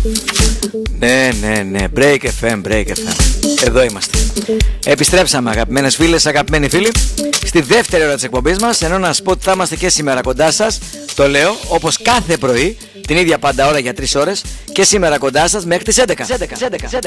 Ναι, Break FM. Εδώ είμαστε. Επιστρέψαμε, αγαπημένες φίλες, αγαπημένοι φίλοι, στη δεύτερη ώρα της εκπομπής μας. Ενώ να σας πω ότι θα είμαστε και σήμερα κοντά σας. Το λέω όπως κάθε πρωί, την ίδια πάντα ώρα για 3 ώρες. Και σήμερα κοντά σας μέχρι τις 11.